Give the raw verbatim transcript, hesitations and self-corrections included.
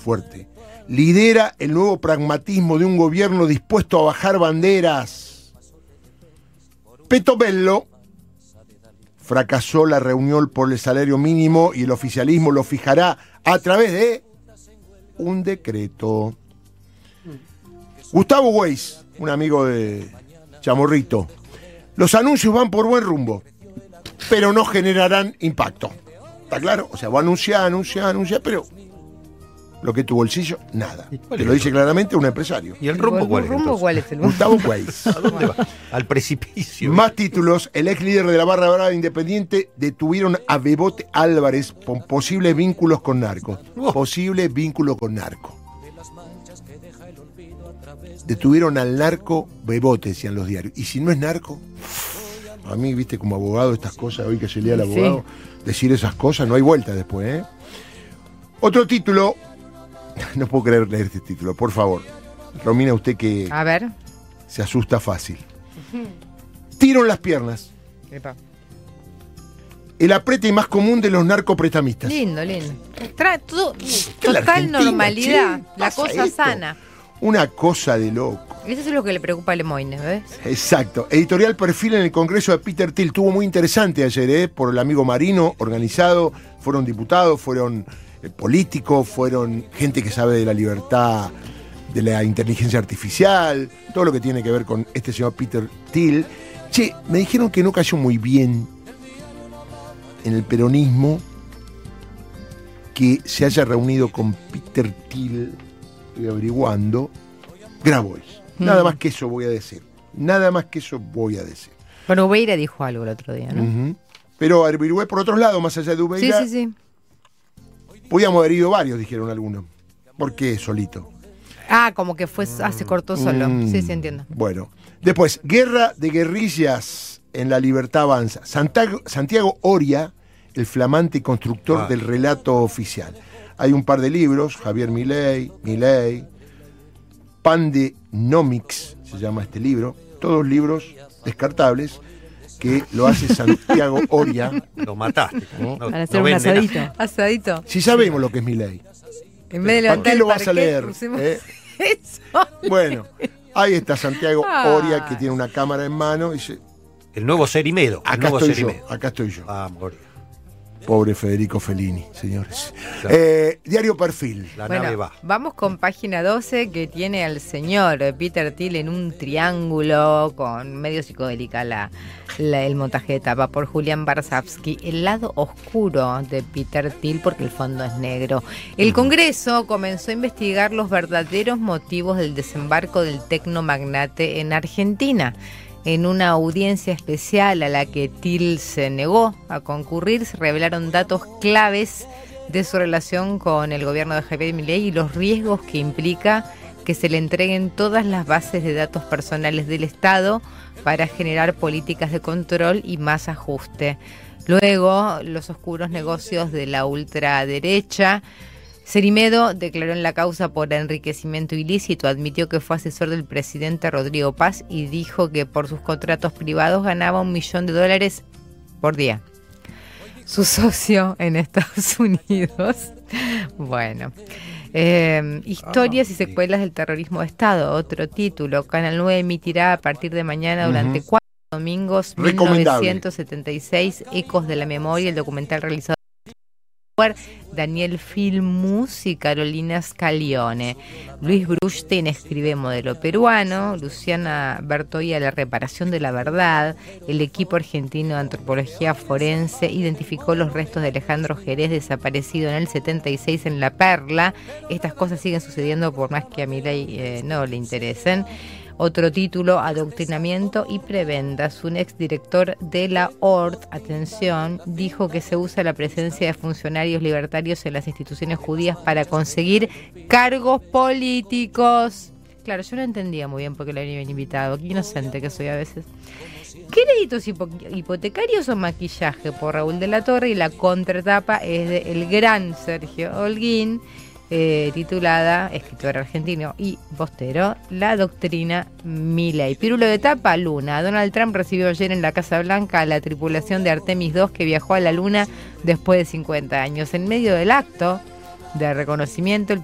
fuerte. Lidera el nuevo pragmatismo de un gobierno dispuesto a bajar banderas. Peto Bello fracasó la reunión por el salario mínimo y el oficialismo lo fijará a través de un decreto. Gustavo Weiss, un amigo de Chamorrito. Los anuncios van por buen rumbo, pero no generarán impacto. ¿Está claro? O sea, va a anunciar, anunciar, anunciar, pero lo que tu bolsillo, nada. Te lo dice claramente un empresario. ¿Y el rumbo cuál es? ¿Rumbo cuál es el rumbo? Gustavo Weiss. ¿A dónde va? Al precipicio. Más títulos. El ex líder de la barra brava Independiente detuvieron a Bebote Álvarez por posibles vínculos con narcos. Oh. Posible vínculo con narco. Detuvieron al narco Bebote, decían los diarios. Y si no es narco, a mí, viste, como abogado, estas cosas, hoy que se lea al abogado, sí. Decir esas cosas, no hay vuelta después, ¿eh? Otro título. No puedo creer leer este título, por favor. Romina, usted que a ver. Se asusta fácil. Tiro en las piernas. Epa. El apriete más común de los narcoprestamistas. Lindo, lindo. Tra todo, total normalidad. Che, la cosa esto? Sana. Una cosa de loco. Eso es lo que le preocupa a Lemoyne, ¿ves? Exacto. Editorial Perfil en el Congreso de Peter Thiel. Estuvo muy interesante ayer, ¿eh? Por el amigo Marino, organizado. Fueron diputados, fueron eh, políticos, fueron gente que sabe de la libertad, de la inteligencia artificial, todo lo que tiene que ver con este señor Peter Thiel. Che, me dijeron que no cayó muy bien en el peronismo que se haya reunido con Peter Thiel, estoy averiguando, Grabois. Mm. Nada más que eso voy a decir. Nada más que eso voy a decir. Bueno, Ubeira dijo algo el otro día, ¿no? Uh-huh. Pero averigué por otros lados, más allá de Ubeira. Sí, sí, sí. Podíamos haber ido varios, dijeron algunos. ¿Por qué solito? Ah, como que fue, ah, se cortó solo. Mm. Sí, sí, entiendo. Bueno. Después, guerra de guerrillas en La Libertad Avanza. Santiago, Santiago Oria, el flamante constructor ah. del relato oficial. Hay un par de libros, Javier Milei, Milei, Pandenomics, se llama este libro. Todos libros descartables que lo hace Santiago Oria. Lo mataste. ¿No? Para hacer no un asadito. Nada. Asadito. Si sabemos lo que es Milei. En vez de ¿Para qué lo vas a leer? ¿Eh? Eso. Bueno, ahí está Santiago ah. Oria, que tiene una cámara en mano y se... El nuevo Cerimedo. Acá el nuevo estoy Cerimedo. yo, acá estoy yo. Ah, Moria. Pobre Federico Fellini, señores. Claro. Eh, Diario Perfil. La bueno, nave va. Vamos con página doce, que tiene al señor Peter Thiel en un triángulo con medio psicodélica la, la, el montaje de tapa por Julián Barsavsky. El lado oscuro de Peter Thiel, porque el fondo es negro. El Congreso comenzó a investigar los verdaderos motivos del desembarco del tecnomagnate en Argentina. En una audiencia especial a la que Thiel se negó a concurrir, se revelaron datos claves de su relación con el gobierno de Javier Milei y los riesgos que implica que se le entreguen todas las bases de datos personales del Estado para generar políticas de control y más ajuste. Luego, los oscuros negocios de la ultraderecha. Cerimedo declaró en la causa por enriquecimiento ilícito, admitió que fue asesor del presidente Rodrigo Paz y dijo que por sus contratos privados ganaba un millón de dólares por día. Su socio en Estados Unidos. Bueno. Eh, historias ah, y secuelas del terrorismo de Estado, otro título. Canal nueve emitirá a partir de mañana durante uh-huh. cuatro domingos mil novecientos setenta y seis Ecos de la Memoria, el documental realizado Daniel Filmus y Carolina Scaglione. Luis Brustein escribe Modelo Peruano. Luciana Bertoia, La reparación de la verdad. El equipo argentino de antropología forense identificó los restos de Alejandro Jerez, desaparecido en el setenta y seis en La Perla. Estas cosas siguen sucediendo por más que a Milei eh, no le interesen. Otro título, Adoctrinamiento y Prebendas. Un exdirector de la O R T, atención, dijo que se usa la presencia de funcionarios libertarios en las instituciones judías para conseguir cargos políticos. Claro, yo no entendía muy bien por qué lo habían invitado. Qué inocente que soy a veces. Créditos hipo- hipotecarios o maquillaje, por Raúl de la Torre, y la contratapa es de el gran Sergio Holguín. Eh, titulada, escritor argentino y postero, La doctrina Milei. Pirulo de tapa, Luna. Donald Trump recibió ayer en la Casa Blanca a la tripulación de Artemis dos que viajó a la Luna después de cincuenta años. En medio del acto de reconocimiento, el